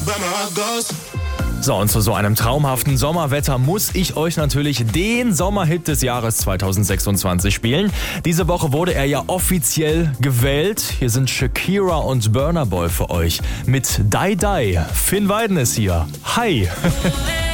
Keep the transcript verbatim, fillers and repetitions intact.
So, und zu so einem traumhaften Sommerwetter muss ich euch natürlich den Sommerhit des Jahres zweitausendsechsundzwanzig spielen. Diese Woche wurde er ja offiziell gewählt. Hier sind Shakira und Burna Boy für euch mit Die Die. Finn Weiden ist hier. Hi!